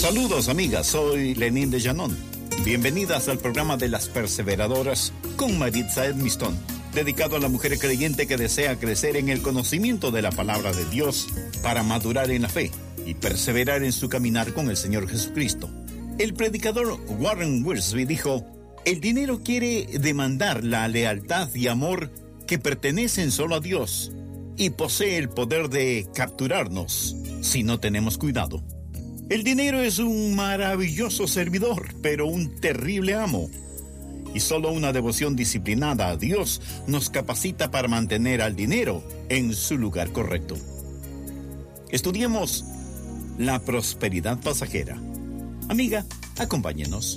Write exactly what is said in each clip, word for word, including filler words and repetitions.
Saludos, amigas, soy Lenín de Llanón. Bienvenidas al programa de las perseveradoras con Maritza Edmiston, dedicado a la mujer creyente que desea crecer en el conocimiento de la palabra de Dios para madurar en la fe y perseverar en su caminar con el Señor Jesucristo. El predicador Warren Wiersbe dijo: el dinero quiere demandar la lealtad y amor que pertenecen solo a Dios y posee el poder de capturarnos si no tenemos cuidado. El dinero es un maravilloso servidor, pero un terrible amo. Y solo una devoción disciplinada a Dios nos capacita para mantener al dinero en su lugar correcto. Estudiemos la prosperidad pasajera. Amiga, acompáñenos.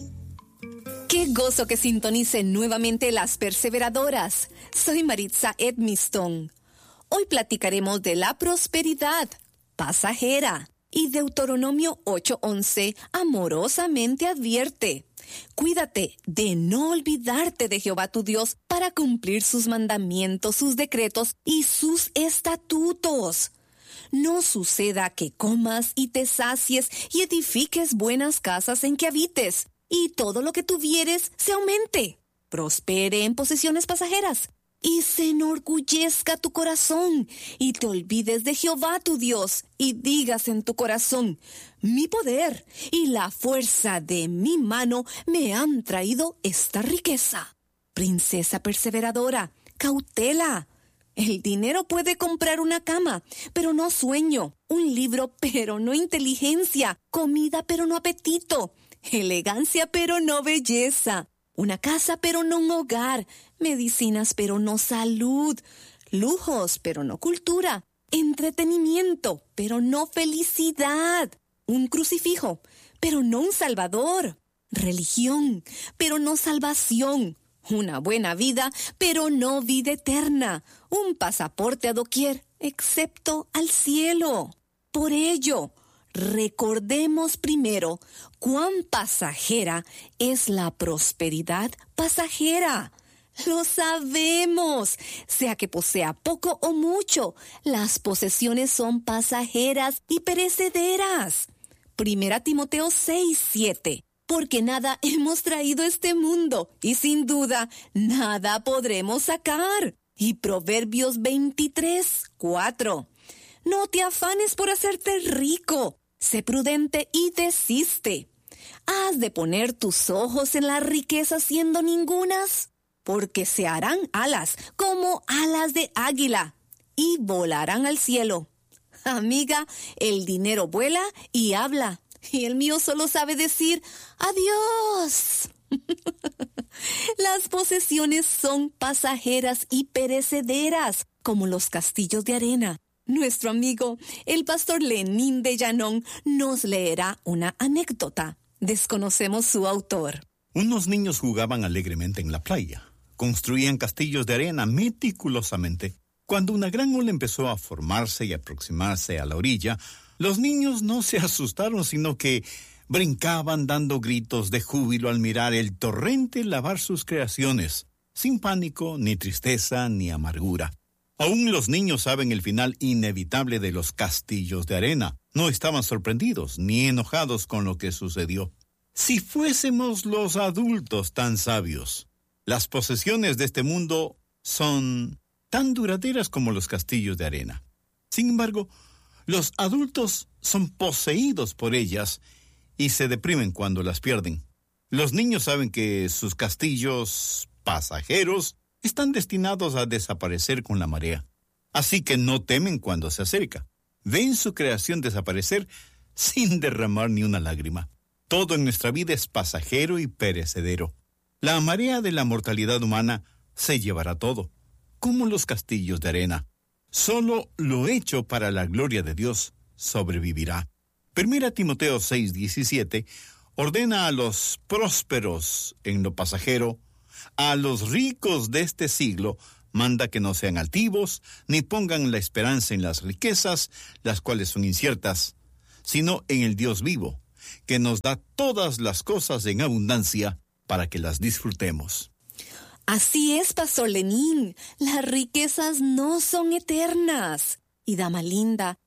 ¡Qué gozo que sintonice nuevamente las perseveradoras! Soy Maritza Edmiston. Hoy platicaremos de la prosperidad pasajera. Y Deuteronomio ocho once amorosamente advierte: cuídate de no olvidarte de Jehová tu Dios para cumplir sus mandamientos, sus decretos y sus estatutos. No suceda que comas y te sacies y edifiques buenas casas en que habites, y todo lo que tuvieres se aumente, prospere en posesiones pasajeras, y se enorgullezca tu corazón, y te olvides de Jehová tu Dios, y digas en tu corazón: mi poder y la fuerza de mi mano me han traído esta riqueza. Princesa perseveradora, cautela. El dinero puede comprar una cama, pero no sueño, un libro, pero no inteligencia, comida, pero no apetito, elegancia, pero no belleza, una casa, pero no un hogar, medicinas, pero no salud, lujos, pero no cultura, entretenimiento, pero no felicidad, un crucifijo, pero no un salvador, religión, pero no salvación, una buena vida, pero no vida eterna, un pasaporte a doquier, excepto al cielo. Por ello, recordemos primero cuán pasajera es la prosperidad pasajera. Lo sabemos, sea que posea poco o mucho, las posesiones son pasajeras y perecederas. Primera Timoteo seis siete. Porque nada hemos traído a este mundo, y sin duda nada podremos sacar. Y Proverbios veintitrés cuatro. No te afanes por hacerte rico, sé prudente y desiste. ¿Has de poner tus ojos en las riquezas siendo ningunas? Porque se harán alas como alas de águila, y volarán al cielo. Amiga, el dinero vuela y habla. Y el mío solo sabe decir adiós. Las posesiones son pasajeras y perecederas, como los castillos de arena. Nuestro amigo, el pastor Lenín de Llanón, nos leerá una anécdota. Desconocemos su autor. Unos niños jugaban alegremente en la playa. Construían castillos de arena meticulosamente. Cuando una gran ola empezó a formarse y aproximarse a la orilla, los niños no se asustaron, sino que brincaban dando gritos de júbilo al mirar el torrente lavar sus creaciones, sin pánico, ni tristeza, ni amargura. Aún los niños saben el final inevitable de los castillos de arena. No estaban sorprendidos ni enojados con lo que sucedió. Si fuésemos los adultos tan sabios, las posesiones de este mundo son tan duraderas como los castillos de arena. Sin embargo, los adultos son poseídos por ellas y se deprimen cuando las pierden. Los niños saben que sus castillos pasajeros están destinados a desaparecer con la marea. Así que no temen cuando se acerca. Ven su creación desaparecer sin derramar ni una lágrima. Todo en nuestra vida es pasajero y perecedero. La marea de la mortalidad humana se llevará todo, como los castillos de arena. Solo lo hecho para la gloria de Dios sobrevivirá. Primera Timoteo seis diecisiete ordena a los prósperos en lo pasajero, a los ricos de este siglo, manda que no sean altivos, ni pongan la esperanza en las riquezas, las cuales son inciertas, sino en el Dios vivo, que nos da todas las cosas en abundancia para que las disfrutemos. Así es, Pastor Lenín, las riquezas no son eternas. Y dama linda,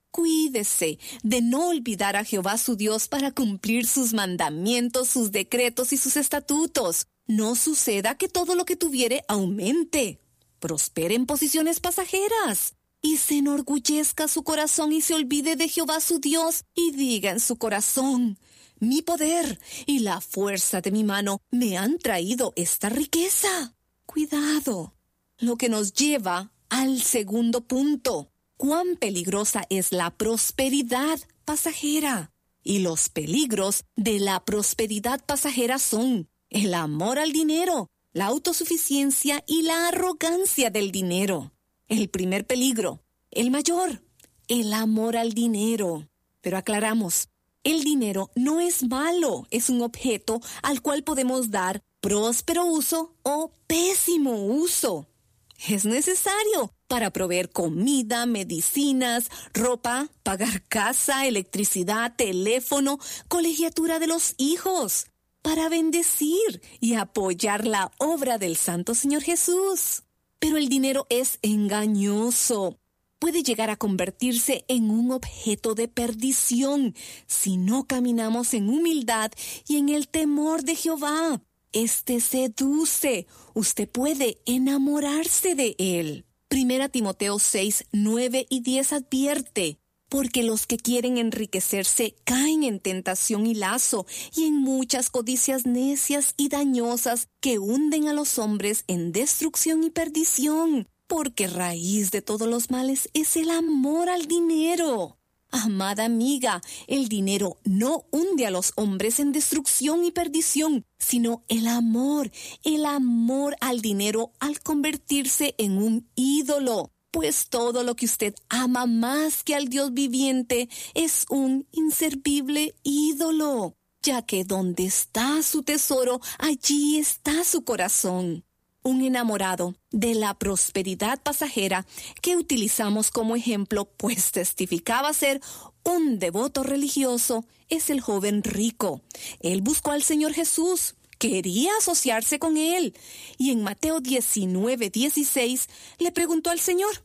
Cuídese de no olvidar a Jehová su Dios para cumplir sus mandamientos, sus decretos y sus estatutos. No suceda que todo lo que tuviere aumente, prospere en posiciones pasajeras y se enorgullezca su corazón y se olvide de Jehová su Dios y diga en su corazón: mi poder y la fuerza de mi mano me han traído esta riqueza. Cuidado, lo que nos lleva al segundo punto. Cuán peligrosa es la prosperidad pasajera. Y los peligros de la prosperidad pasajera son el amor al dinero, la autosuficiencia y la arrogancia del dinero. El primer peligro, el mayor, el amor al dinero. Pero aclaramos, el dinero no es malo, es un objeto al cual podemos dar próspero uso o pésimo uso. Es necesario para proveer comida, medicinas, ropa, pagar casa, electricidad, teléfono, colegiatura de los hijos, para bendecir y apoyar la obra del Santo Señor Jesús. Pero el dinero es engañoso. Puede llegar a convertirse en un objeto de perdición si no caminamos en humildad y en el temor de Jehová. Este seduce. Usted puede enamorarse de él. Primera Timoteo seis, nueve y diez advierte: porque los que quieren enriquecerse caen en tentación y lazo y en muchas codicias necias y dañosas que hunden a los hombres en destrucción y perdición. Porque raíz de todos los males es el amor al dinero. Amada amiga, el dinero no hunde a los hombres en destrucción y perdición, sino el amor, el amor al dinero al convertirse en un ídolo. Pues todo lo que usted ama más que al Dios viviente es un inservible ídolo, ya que donde está su tesoro, allí está su corazón. Un enamorado de la prosperidad pasajera que utilizamos como ejemplo, pues testificaba ser un devoto religioso, es el joven rico. Él buscó al Señor Jesús, quería asociarse con él, y en Mateo diecinueve, dieciséis le preguntó al Señor: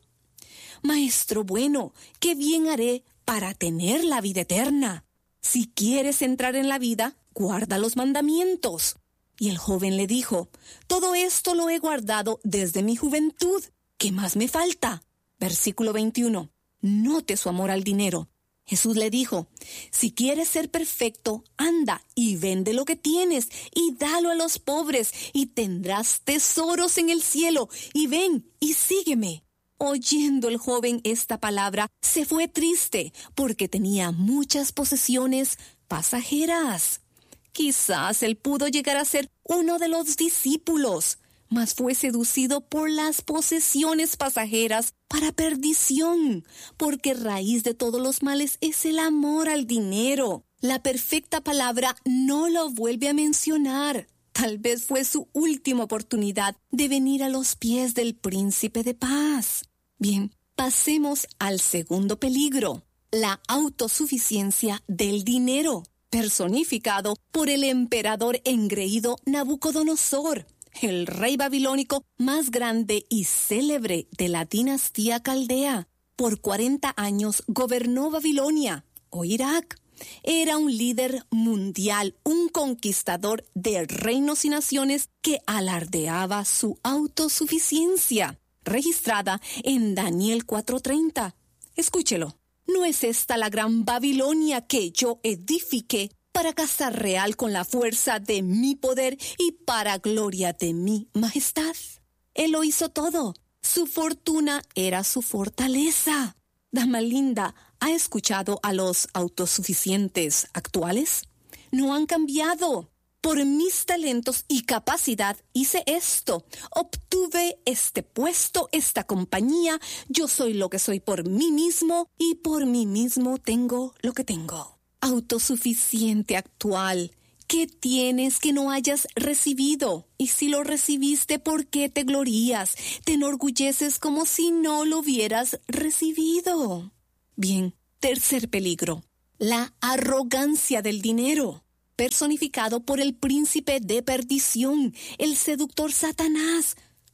Maestro bueno, ¿qué bien haré para tener la vida eterna? Si quieres entrar en la vida, guarda los mandamientos. Y el joven le dijo: todo esto lo he guardado desde mi juventud. ¿Qué más me falta? Versículo veintiuno. Note su amor al dinero. Jesús le dijo: si quieres ser perfecto, anda y vende lo que tienes y dalo a los pobres y tendrás tesoros en el cielo. Y ven y sígueme. Oyendo el joven esta palabra, se fue triste porque tenía muchas posesiones pasajeras. Quizás él pudo llegar a ser uno de los discípulos, mas fue seducido por las posesiones pasajeras para perdición, porque raíz de todos los males es el amor al dinero. La perfecta palabra no lo vuelve a mencionar. Tal vez fue su última oportunidad de venir a los pies del Príncipe de Paz. Bien, pasemos al segundo peligro, la autosuficiencia del dinero, personificado por el emperador engreído Nabucodonosor, el rey babilónico más grande y célebre de la dinastía caldea. Por cuarenta años gobernó Babilonia o Irak. Era un líder mundial, un conquistador de reinos y naciones que alardeaba su autosuficiencia, registrada en Daniel cuatro treinta. Escúchelo. ¿No es esta la gran Babilonia que yo edifiqué para casa real con la fuerza de mi poder y para gloria de mi majestad? Él lo hizo todo. Su fortuna era su fortaleza. Dama linda, ¿ha escuchado a los autosuficientes actuales? No han cambiado. Por mis talentos y capacidad hice esto. Obtuve este puesto, esta compañía. Yo soy lo que soy por mí mismo y por mí mismo tengo lo que tengo. Autosuficiente actual. ¿Qué tienes que no hayas recibido? Y si lo recibiste, ¿por qué te glorías? Te enorgulleces como si no lo hubieras recibido. Bien, tercer peligro. La arrogancia del dinero. Personificado por el príncipe de perdición, el seductor Satanás.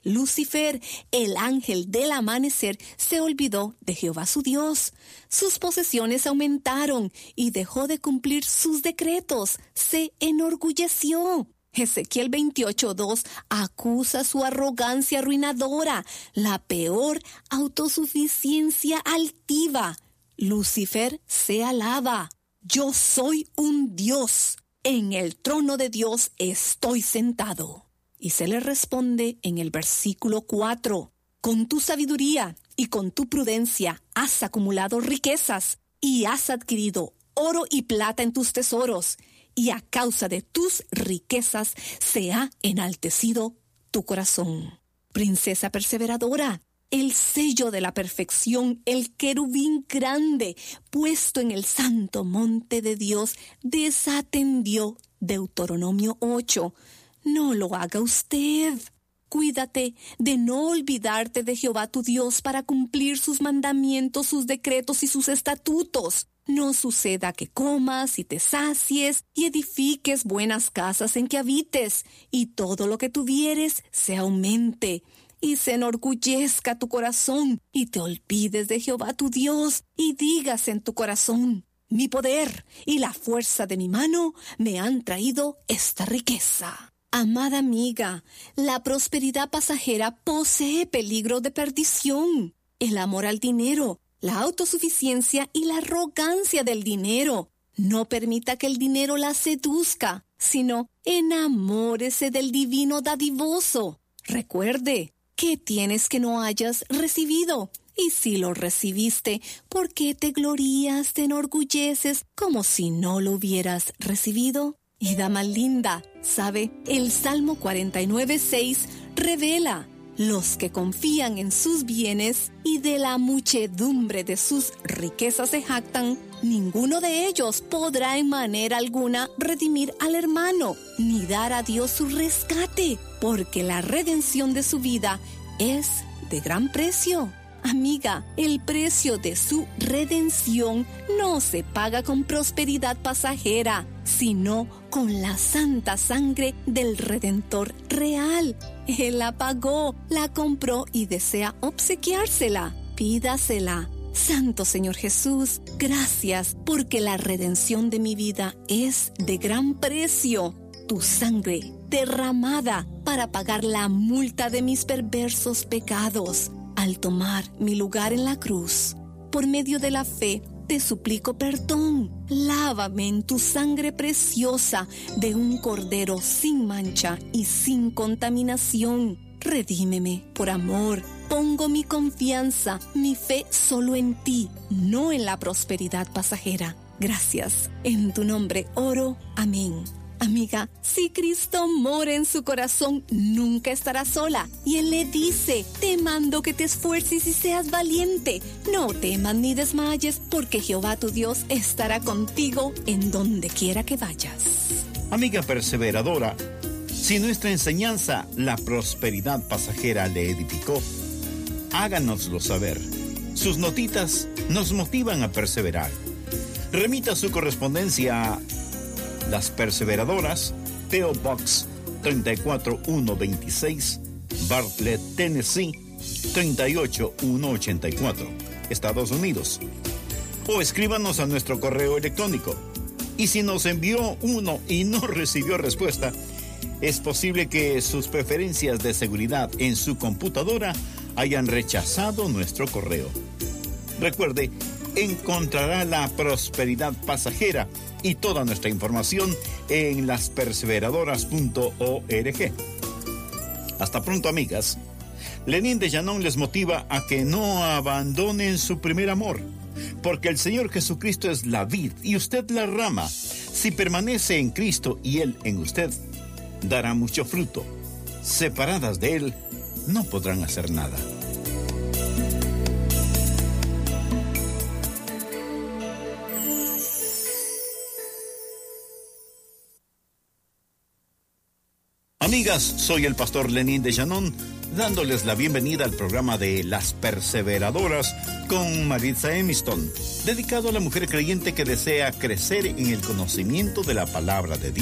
Lucifer, el ángel del amanecer, se olvidó de Jehová su Dios. Sus posesiones aumentaron y dejó de cumplir sus decretos. Se enorgulleció. Ezequiel veintiocho dos acusa su arrogancia arruinadora, la peor autosuficiencia altiva. Lucifer se alaba. Yo soy un Dios. En el trono de Dios estoy sentado. Y se le responde en el versículo cuatro. Con tu sabiduría y con tu prudencia has acumulado riquezas y has adquirido oro y plata en tus tesoros. Y a causa de tus riquezas se ha enaltecido tu corazón. Princesa perseveradora, el sello de la perfección, el querubín grande, puesto en el santo monte de Dios, desatendió Deuteronomio ocho. No lo haga usted. Cuídate de no olvidarte de Jehová tu Dios para cumplir sus mandamientos, sus decretos y sus estatutos. No suceda que comas y te sacies y edifiques buenas casas en que habites, y todo lo que tuvieres se aumente, y se enorgullezca tu corazón, y te olvides de Jehová tu Dios, y digas en tu corazón: mi poder y la fuerza de mi mano me han traído esta riqueza. Amada amiga, la prosperidad pasajera posee peligro de perdición. El amor al dinero, la autosuficiencia y la arrogancia del dinero. No permita que el dinero la seduzca, sino enamórese del divino dadivoso. Recuerde, ¿qué tienes que no hayas recibido? Y si lo recibiste, ¿por qué te glorías, te enorgulleces como si no lo hubieras recibido? Y dama linda, ¿sabe? El Salmo cuarenta y nueve seis revela: los que confían en sus bienes y de la muchedumbre de sus riquezas se jactan, ninguno de ellos podrá en manera alguna redimir al hermano, ni dar a Dios su rescate, porque la redención de su vida es de gran precio. Amiga, el precio de su redención no se paga con prosperidad pasajera, sino con la santa sangre del Redentor real. Él la pagó, la compró y desea obsequiársela. Pídasela. Santo Señor Jesús, gracias porque la redención de mi vida es de gran precio. Tu sangre derramada para pagar la multa de mis perversos pecados. Al tomar mi lugar en la cruz, por medio de la fe, te suplico perdón. Lávame en tu sangre preciosa de un cordero sin mancha y sin contaminación. Redímeme por amor. Pongo mi confianza, mi fe solo en ti, no en la prosperidad pasajera. Gracias. En tu nombre oro. Amén. Amiga, si Cristo mora en su corazón, nunca estará sola. Y Él le dice: te mando que te esfuerces y seas valiente. No temas ni desmayes, porque Jehová tu Dios estará contigo en donde quiera que vayas. Amiga perseveradora, si nuestra enseñanza, la prosperidad pasajera, le edificó, háganoslo saber. Sus notitas nos motivan a perseverar. Remita su correspondencia a Las Perseveradoras, P O Box tres cuatro uno dos seis, Bartlett, Tennessee tres ocho uno ocho cuatro, Estados Unidos. O escríbanos a nuestro correo electrónico. Y si nos envió uno y no recibió respuesta, es posible que sus preferencias de seguridad en su computadora hayan rechazado nuestro correo. Recuerde, encontrará la prosperidad pasajera y toda nuestra información en las perseveradoras punto org. Hasta pronto, amigas. Lenín de Llanón les motiva a que no abandonen su primer amor, porque el Señor Jesucristo es la vid y usted la rama. Si permanece en Cristo y Él en usted, dará mucho fruto. Separadas de Él, no podrán hacer nada. Amigas, soy el pastor Lenín de Llanón, dándoles la bienvenida al programa de Las Perseveradoras con Maritza Emiston, dedicado a la mujer creyente que desea crecer en el conocimiento de la palabra de Dios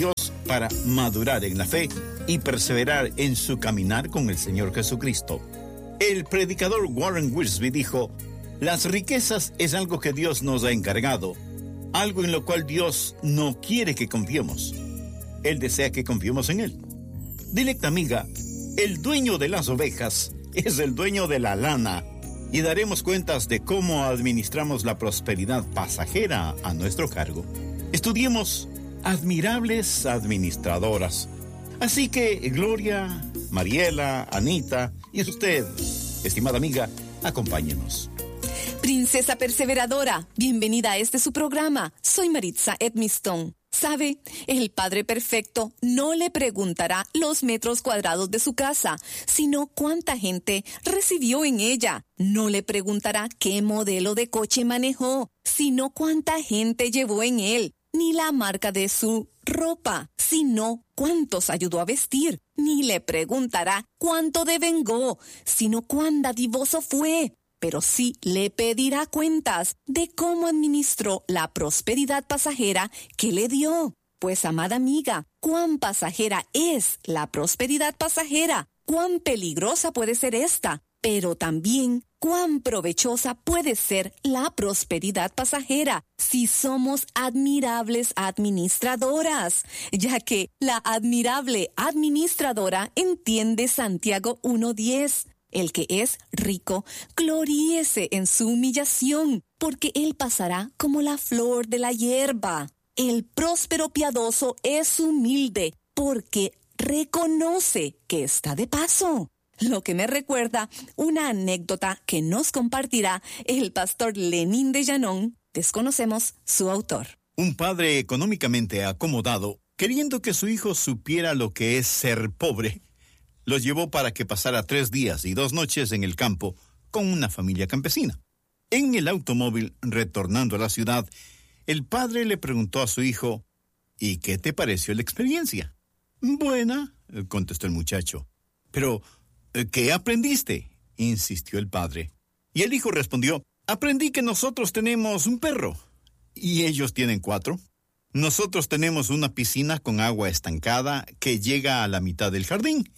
para madurar en la fe y perseverar en su caminar con el Señor Jesucristo. El predicador Warren Wiersbe dijo: las riquezas es algo que Dios nos ha encargado, algo en lo cual Dios no quiere que confiemos. Él desea que confiemos en Él. Dilecta amiga, el dueño de las ovejas es el dueño de la lana, y daremos cuentas de cómo administramos la prosperidad pasajera a nuestro cargo. Estudiemos admirables administradoras. Así que Gloria, Mariela, Anita y usted, estimada amiga, acompáñenos. Princesa perseveradora, bienvenida a este su programa. Soy Maritza Edmiston. ¿Sabe? El Padre Perfecto no le preguntará los metros cuadrados de su casa, sino cuánta gente recibió en ella. No le preguntará qué modelo de coche manejó, sino cuánta gente llevó en él. Ni la marca de su ropa, sino cuántos ayudó a vestir. Ni le preguntará cuánto devengó, sino cuán dadivoso fue. Pero sí le pedirá cuentas de cómo administró la prosperidad pasajera que le dio. Pues, amada amiga, cuán pasajera es la prosperidad pasajera, cuán peligrosa puede ser esta, pero también cuán provechosa puede ser la prosperidad pasajera si somos admirables administradoras, ya que la admirable administradora entiende Santiago uno diez. El que es rico, gloríese en su humillación, porque él pasará como la flor de la hierba. El próspero piadoso es humilde, porque reconoce que está de paso. Lo que me recuerda una anécdota que nos compartirá el pastor Lenín de Llanón. Desconocemos su autor. Un padre económicamente acomodado, queriendo que su hijo supiera lo que es ser pobre, los llevó para que pasara tres días y dos noches en el campo con una familia campesina. En el automóvil, retornando a la ciudad, el padre le preguntó a su hijo: ¿y qué te pareció la experiencia? Buena, contestó el muchacho. Pero, ¿qué aprendiste?, insistió el padre. Y el hijo respondió: aprendí que nosotros tenemos un perro. ¿Y ellos tienen cuatro? Nosotros tenemos una piscina con agua estancada que llega a la mitad del jardín.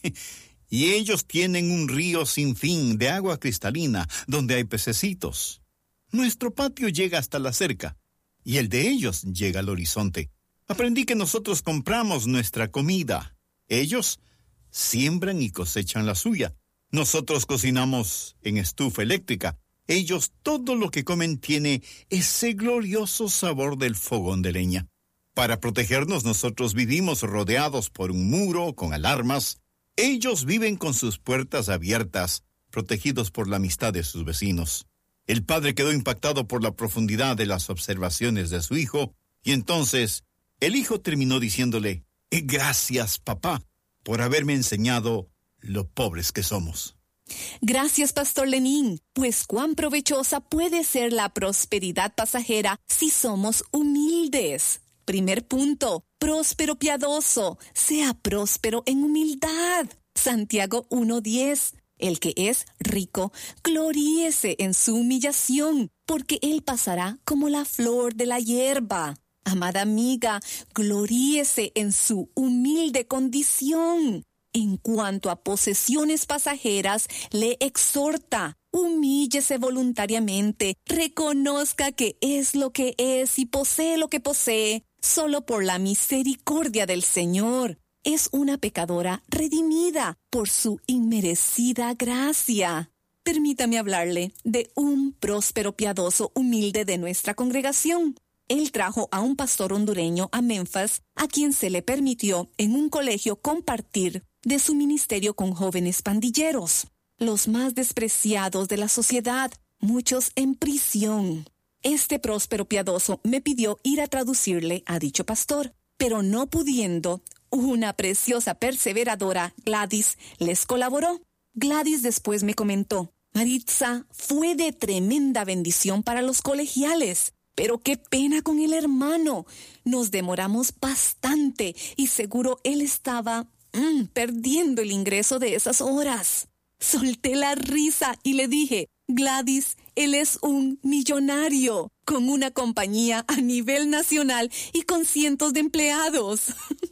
Y ellos tienen un río sin fin de agua cristalina donde hay pececitos. Nuestro patio llega hasta la cerca y el de ellos llega al horizonte. Aprendí que nosotros compramos nuestra comida. Ellos siembran y cosechan la suya. Nosotros cocinamos en estufa eléctrica. Ellos todo lo que comen tiene ese glorioso sabor del fogón de leña. Para protegernos, nosotros vivimos rodeados por un muro con alarmas. Ellos viven con sus puertas abiertas, protegidos por la amistad de sus vecinos. El padre quedó impactado por la profundidad de las observaciones de su hijo, y entonces el hijo terminó diciéndole: gracias, papá, por haberme enseñado lo pobres que somos. Gracias, pastor Lenín, pues cuán provechosa puede ser la prosperidad pasajera si somos humildes. Primer punto, próspero piadoso, sea próspero en humildad. Santiago uno diez, el que es rico, gloríese en su humillación, porque él pasará como la flor de la hierba. Amada amiga, gloríese en su humilde condición. En cuanto a posesiones pasajeras, le exhorta: humíllese voluntariamente, reconozca que es lo que es y posee lo que posee, solo por la misericordia del Señor. Es una pecadora redimida por su inmerecida gracia. Permítame hablarle de un próspero piadoso humilde de nuestra congregación. Él trajo a un pastor hondureño a Memphis, a quien se le permitió en un colegio compartir de su ministerio con jóvenes pandilleros, los más despreciados de la sociedad, muchos en prisión. Este próspero piadoso me pidió ir a traducirle a dicho pastor, pero no pudiendo, una preciosa perseveradora, Gladys, les colaboró. Gladys después me comentó: Maritza, fue de tremenda bendición para los colegiales, pero qué pena con el hermano. Nos demoramos bastante y seguro él estaba mm, perdiendo el ingreso de esas horas. Solté la risa y le dije: Gladys, él es un millonario, con una compañía a nivel nacional y con cientos de empleados.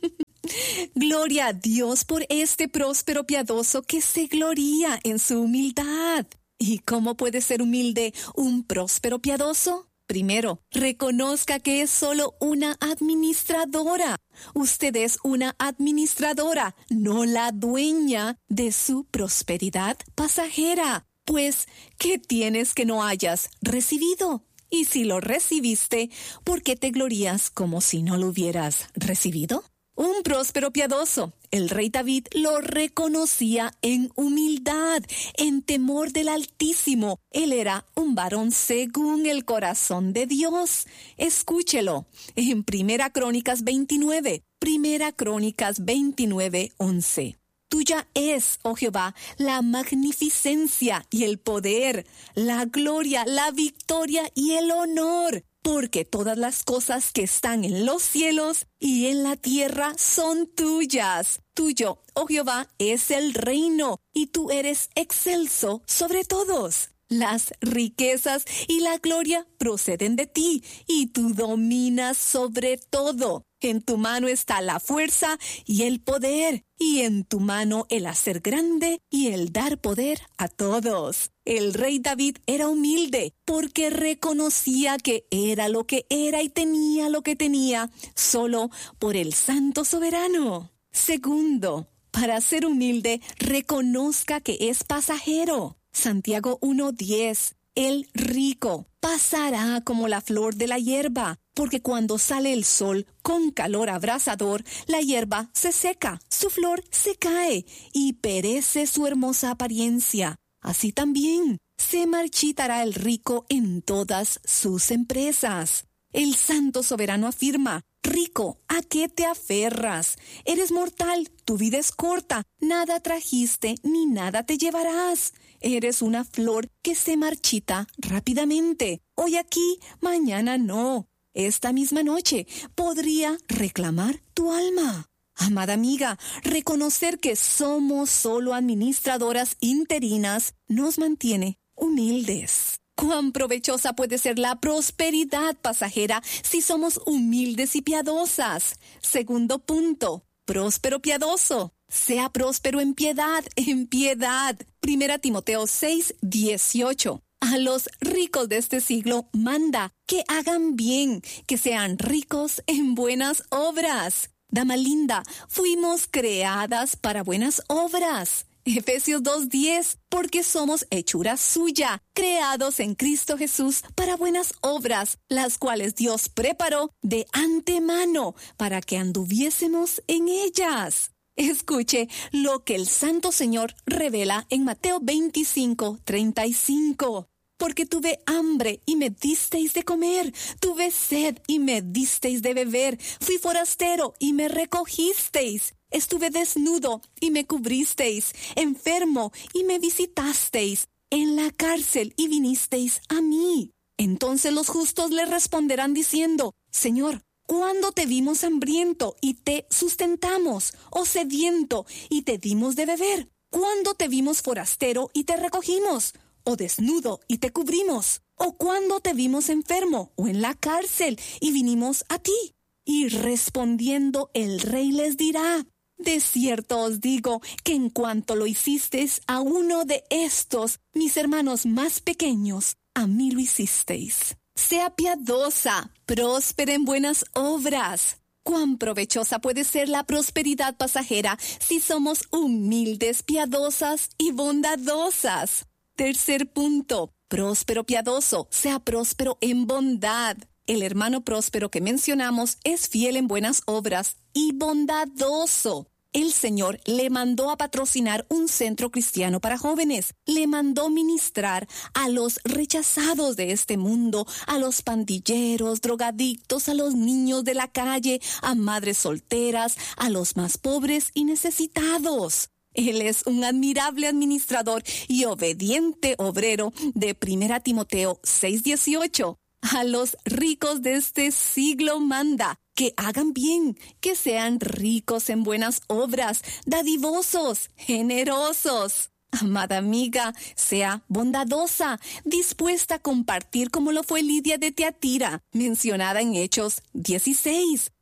Gloria a Dios por este próspero piadoso que se gloría en su humildad. ¿Y cómo puede ser humilde un próspero piadoso? Primero, reconozca que es solo una administradora. Usted es una administradora, no la dueña de su prosperidad pasajera. Pues, ¿qué tienes que no hayas recibido? Y si lo recibiste, ¿por qué te glorías como si no lo hubieras recibido? Un próspero piadoso, el rey David lo reconocía en humildad, en temor del Altísimo. Él era un varón según el corazón de Dios. Escúchelo en Primera Crónicas veintinueve, Primera Crónicas veintinueve, once. Tuya es, oh Jehová, la magnificencia y el poder, la gloria, la victoria y el honor. Porque todas las cosas que están en los cielos y en la tierra son tuyas. Tuyo, oh Jehová, es el reino, y tú eres excelso sobre todos. Las riquezas y la gloria proceden de ti, y tú dominas sobre todo. En tu mano está la fuerza y el poder, y en tu mano el hacer grande y el dar poder a todos. El rey David era humilde porque reconocía que era lo que era y tenía lo que tenía solo por el Santo Soberano. Segundo, para ser humilde, reconozca que es pasajero. Santiago uno diez. El rico pasará como la flor de la hierba, porque cuando sale el sol con calor abrasador, la hierba se seca, su flor se cae y perece su hermosa apariencia. Así también se marchitará el rico en todas sus empresas. El Santo Soberano afirma: rico, ¿a qué te aferras? Eres mortal, tu vida es corta, nada trajiste ni nada te llevarás. Eres una flor que se marchita rápidamente. Hoy aquí, mañana no. Esta misma noche podría reclamar tu alma. Amada amiga, reconocer que somos solo administradoras interinas nos mantiene humildes. Cuán provechosa puede ser la prosperidad pasajera si somos humildes y piadosas. Segundo punto, próspero piadoso. Sea próspero en piedad, en piedad. Primera Timoteo seis, dieciocho. A los ricos de este siglo manda que hagan bien, que sean ricos en buenas obras. Dama linda, fuimos creadas para buenas obras. Efesios dos diez, porque somos hechura suya, creados en Cristo Jesús para buenas obras, las cuales Dios preparó de antemano para que anduviésemos en ellas. Escuche lo que el Santo Señor revela en Mateo veinticinco, treinta y cinco. Porque tuve hambre y me disteis de comer, tuve sed y me disteis de beber, fui forastero y me recogisteis, estuve desnudo y me cubristeis, enfermo y me visitasteis, en la cárcel y vinisteis a mí. Entonces los justos le responderán diciendo: Señor, ¿cuándo te vimos hambriento y te sustentamos, o sediento y te dimos de beber? ¿Cuándo te vimos forastero y te recogimos, o desnudo y te cubrimos? ¿O cuándo te vimos enfermo o en la cárcel y vinimos a ti? Y respondiendo el rey les dirá: de cierto os digo que en cuanto lo hicisteis a uno de estos, mis hermanos más pequeños, a mí lo hicisteis. Sea piadosa, próspera en buenas obras. Cuán provechosa puede ser la prosperidad pasajera si somos humildes, piadosas y bondadosas. Tercer punto, próspero piadoso, sea próspero en bondad. El hermano próspero que mencionamos es fiel en buenas obras y bondadoso. El Señor le mandó a patrocinar un centro cristiano para jóvenes. Le mandó ministrar a los rechazados de este mundo, a los pandilleros, drogadictos, a los niños de la calle, a madres solteras, a los más pobres y necesitados. Él es un admirable administrador y obediente obrero de Primera Timoteo seis dieciocho. A los ricos de este siglo manda que hagan bien, que sean ricos en buenas obras, dadivosos, generosos. Amada amiga, sea bondadosa, dispuesta a compartir como lo fue Lidia de Tiatira, mencionada en Hechos dieciséis.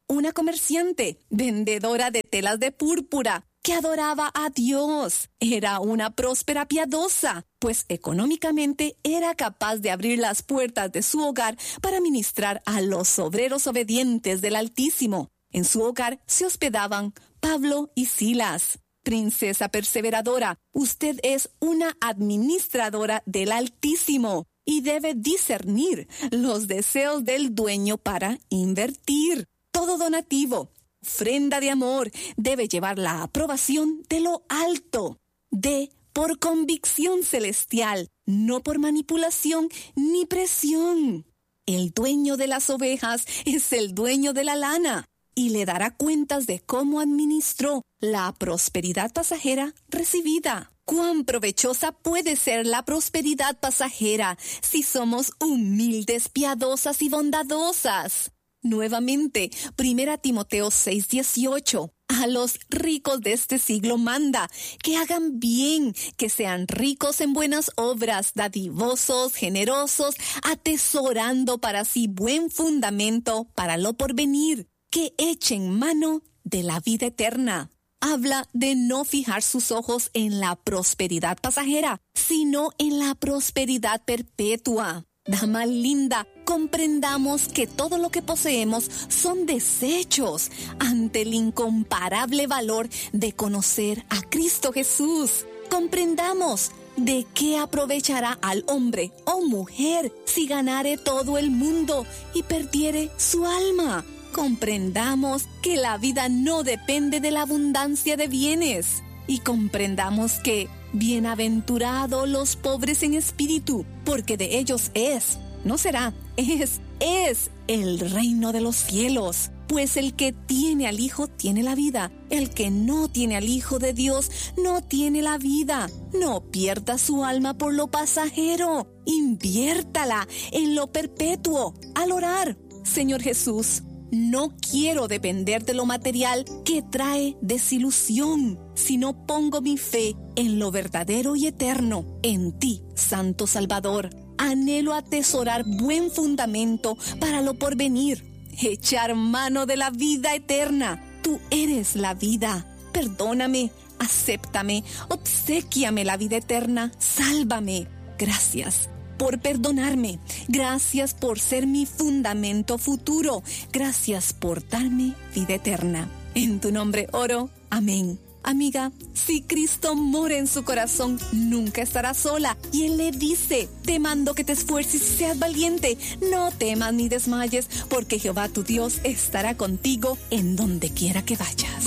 una comerciante, vendedora de telas de púrpura, que adoraba a Dios. Era una próspera piadosa, pues económicamente era capaz de abrir las puertas de su hogar para ministrar a los obreros obedientes del Altísimo. En su hogar se hospedaban Pablo y Silas. Princesa perseveradora, usted es una administradora del Altísimo y debe discernir los deseos del dueño para invertir. Todo donativo, ofrenda de amor, debe llevar la aprobación de lo alto. Dé por convicción celestial, no por manipulación ni presión. El dueño de las ovejas es el dueño de la lana y le dará cuentas de cómo administró la prosperidad pasajera recibida. ¿Cuán provechosa puede ser la prosperidad pasajera si somos humildes, piadosas y bondadosas? Nuevamente, Primera Timoteo seis dieciocho. A los ricos de este siglo manda que hagan bien, que sean ricos en buenas obras, dadivosos, generosos, atesorando para sí buen fundamento para lo porvenir, que echen mano de la vida eterna. Habla de no fijar sus ojos en la prosperidad pasajera, sino en la prosperidad perpetua. Dama linda, comprendamos que todo lo que poseemos son desechos ante el incomparable valor de conocer a Cristo Jesús. Comprendamos de qué aprovechará al hombre o mujer si ganare todo el mundo y perdiere su alma. Comprendamos que la vida no depende de la abundancia de bienes y comprendamos que bienaventurados los pobres en espíritu, porque de ellos es, no será, es, es el reino de los cielos. Pues el que tiene al Hijo tiene la vida, el que no tiene al Hijo de Dios no tiene la vida. No pierda su alma por lo pasajero, inviértala en lo perpetuo. Al orar, Señor Jesús, no quiero depender de lo material que trae desilusión, sino pongo mi fe en lo verdadero y eterno, en ti, Santo Salvador. Anhelo atesorar buen fundamento para lo porvenir, echar mano de la vida eterna. Tú eres la vida. Perdóname, acéptame, obséquiame la vida eterna, sálvame. Gracias por perdonarme. Gracias por ser mi fundamento futuro. Gracias por darme vida eterna. En tu nombre oro. Amén. Amiga, si Cristo mora en su corazón, nunca estará sola. Y Él le dice, te mando que te esfuerces y seas valiente. No temas ni desmayes, porque Jehová tu Dios estará contigo en donde quiera que vayas.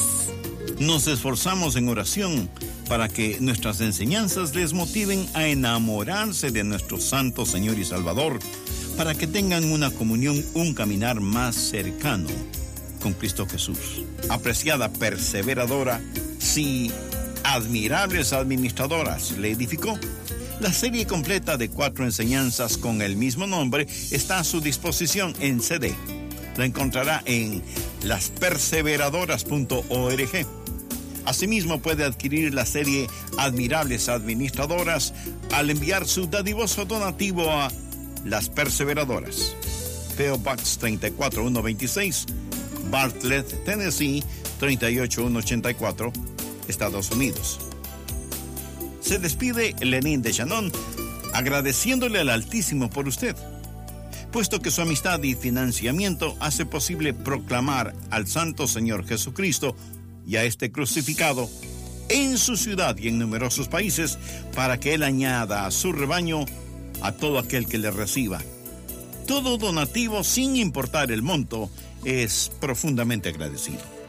Nos esforzamos en oración para que nuestras enseñanzas les motiven a enamorarse de nuestro Santo Señor y Salvador, para que tengan una comunión, un caminar más cercano con Cristo Jesús. Apreciada perseveradora, si Admirables Administradoras le edificó, la serie completa de cuatro enseñanzas con el mismo nombre está a su disposición en C D. La encontrará en las perseveradoras punto org. Asimismo, puede adquirir la serie Admirables Administradoras al enviar su dadivoso donativo a Las Perseveradoras, P O Box tres cuatro uno dos seis, Bartlett, Tennessee tres ocho uno ocho cuatro, Estados Unidos. Se despide Lenín de Shannon, agradeciéndole al Altísimo por usted, puesto que su amistad y financiamiento hace posible proclamar al Santo Señor Jesucristo y a este crucificado en su ciudad y en numerosos países, para que Él añada a su rebaño a todo aquel que le reciba. Todo donativo, sin importar el monto, es profundamente agradecido.